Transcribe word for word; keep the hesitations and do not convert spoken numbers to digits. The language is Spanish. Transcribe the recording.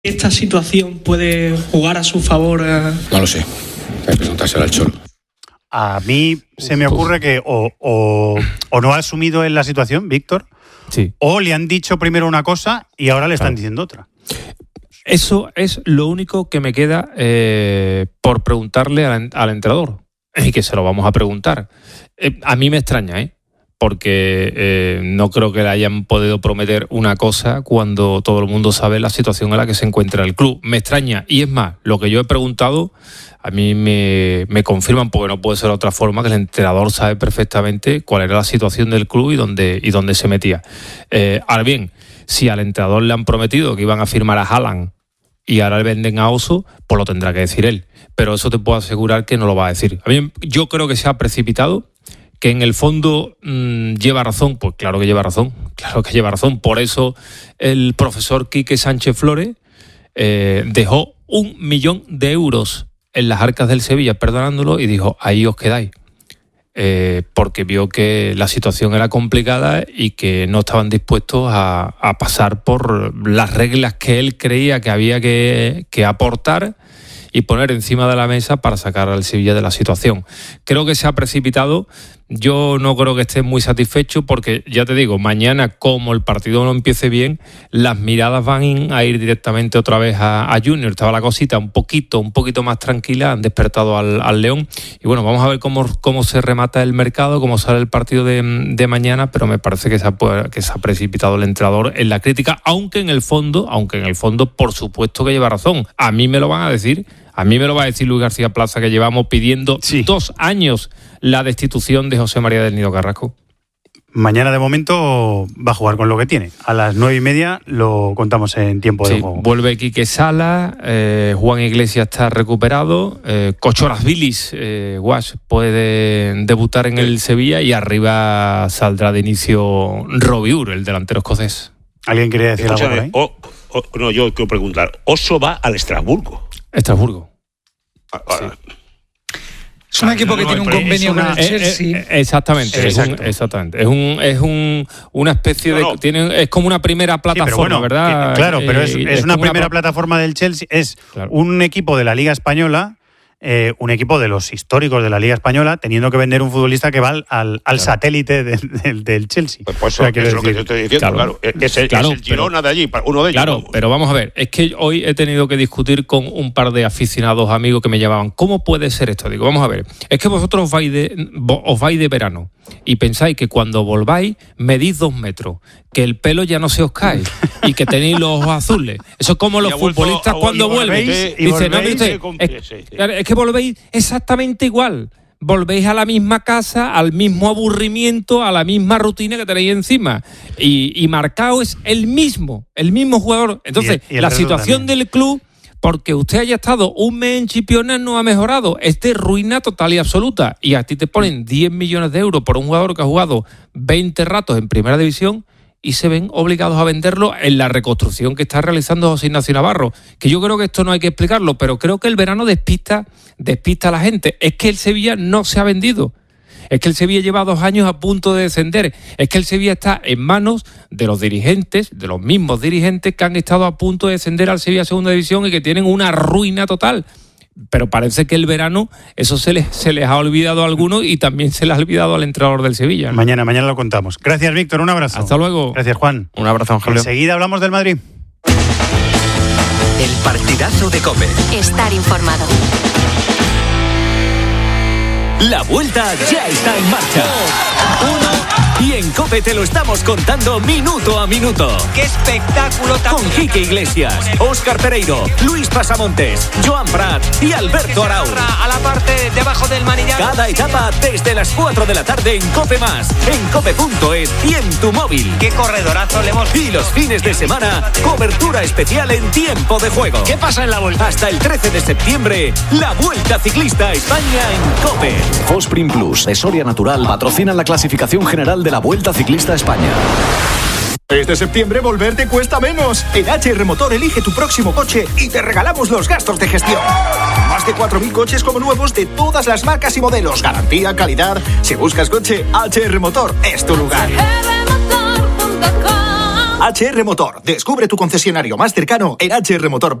¿Esta situación puede jugar a su favor? A... No lo sé, hay que preguntárselo al Cholo. A mí se me ocurre que o, o, o no ha asumido en la situación, Víctor, sí. o le han dicho primero una cosa y ahora le están claro. diciendo otra. Eso es lo único que me queda eh, por preguntarle al, al entrenador, y que se lo vamos a preguntar. Eh, a mí me extraña, ¿eh? porque eh, no creo que le hayan podido prometer una cosa cuando todo el mundo sabe la situación en la que se encuentra el club. Me extraña, y es más, lo que yo he preguntado, a mí me, me confirman, porque no puede ser de otra forma, que el entrenador sabe perfectamente cuál era la situación del club y dónde, y dónde se metía. Eh, ahora bien, si al entrenador le han prometido que iban a firmar a Haaland y ahora le venden a Oso, pues lo tendrá que decir él. Pero eso te puedo asegurar que no lo va a decir. A mí, yo creo que se ha precipitado, que en el fondo mmm, lleva razón. Pues claro que lleva razón, claro que lleva razón. Por eso el profesor Quique Sánchez Flores eh, dejó un millón de euros en las arcas del Sevilla, perdonándolo, y dijo, ahí os quedáis. Eh, porque vio que la situación era complicada y que no estaban dispuestos a, a pasar por las reglas que él creía que había que, que aportar y poner encima de la mesa para sacar al Sevilla de la situación. Creo que se ha precipitado. Yo no creo que esté muy satisfecho porque, ya te digo, mañana, como el partido no empiece bien, las miradas van a ir directamente otra vez a, a Junior. Estaba la cosita un poquito, un poquito más tranquila, han despertado al, al León. Y bueno, vamos a ver cómo, cómo se remata el mercado, cómo sale el partido de, de mañana, pero me parece que se, ha, que se ha precipitado el entrenador en la crítica, aunque en el fondo, aunque en el fondo, por supuesto que lleva razón. A mí me lo van a decir, a mí me lo va a decir Luis García Plaza, que llevamos pidiendo sí. dos años la destitución de José María del Nido Carrasco. Mañana de momento va a jugar con lo que tiene. A las nueve y media lo contamos en tiempo sí, de juego. Vuelve Quique Sala, eh, Juan Iglesias está recuperado, eh, Cochorazvilis, eh, Guas, puede debutar en el Sevilla y arriba saldrá de inicio Robiur, el delantero escocés. ¿Alguien quiere decir Escúchame, algo por ahí? O, o, no, yo quiero preguntar. Oso va al Estrasburgo. Estrasburgo. Ah, ah, sí. Es un equipo que no, tiene un convenio una, con el Chelsea. Eh, eh, exactamente, es un, exactamente. Es un, es un, una especie no, de, no. Tiene, es como una primera plataforma, sí, bueno, ¿verdad? Que, claro, pero es, eh, es, es una primera una... plataforma del Chelsea. Es claro. un equipo de la Liga Española, eh, un equipo de los históricos de la Liga Española, teniendo que vender un futbolista que va al, al, al claro. satélite de, de, del Chelsea. Pues, pues eso, o sea, es lo que yo estoy diciendo, claro. claro. Es, el, claro, es el Girona pero, de allí, uno de ellos. Claro, vamos. Pero vamos a ver, es que hoy he tenido que discutir con un par de aficionados amigos que me llamaban, ¿cómo puede ser esto? Digo, vamos a ver, es que vosotros os vais de, os vais de verano y pensáis que cuando volváis medís dos metros, que el pelo ya no se os cae y que tenéis los ojos azules. Eso es como los futbolistas cuando vuelven. Dicen, no, usted, es, es que volvéis exactamente igual. Volvéis a la misma casa, al mismo aburrimiento, a la misma rutina que tenéis encima. Y, y Marcao es el mismo, el mismo jugador. Entonces, y el, y la situación también del club, porque usted haya estado un mes en Chipiona, no ha mejorado. Es de ruina total y absoluta. Y a ti te ponen diez millones de euros por un jugador que ha jugado veinte ratos en Primera División y se ven obligados a venderlo en la reconstrucción que está realizando José Ignacio Navarro. Que yo creo que esto no hay que explicarlo, pero creo que el verano despista, despista a la gente. Es que el Sevilla no se ha vendido. Es que el Sevilla lleva dos años a punto de descender. Es que el Sevilla está en manos de los dirigentes, de los mismos dirigentes que han estado a punto de descender al Sevilla a Segunda División y que tienen una ruina total. Pero parece que el verano eso se les, se les ha olvidado a algunos y también se les ha olvidado al entrenador del Sevilla, ¿no? Mañana, mañana lo contamos. Gracias, Víctor, un abrazo. Hasta luego. Gracias, Juan. Un abrazo, Ángel. Enseguida hablamos del Madrid. El partidazo de COPE. Estar informado. La vuelta ya está en marcha. Uno. Y en COPE te lo estamos contando minuto a minuto. ¡Qué espectáculo tan Con Quique Iglesias, Óscar Pereiro, Luis Pasamontes, Joan Prat y Alberto Arau. A la parte debajo del manillar. Cada etapa desde las cuatro de la tarde en COPE Más, en cope punto es y en tu móvil. ¡Qué corredorazo le hemos... Y los fines de semana, cobertura especial en tiempo de juego. ¿Qué pasa en la vuelta? Hasta el trece de septiembre, la Vuelta Ciclista a España en COPE. Fosprin Plus, de Soria Natural, patrocinan la clasificación general de la Vuelta Ciclista a España. Este septiembre volver te cuesta menos. En H R Motor elige tu próximo coche y te regalamos los gastos de gestión. Más de cuatro mil coches como nuevos de todas las marcas y modelos. Garantía, calidad. Si buscas coche, H R Motor es tu lugar. H R Motor. Descubre tu concesionario más cercano en h r motor.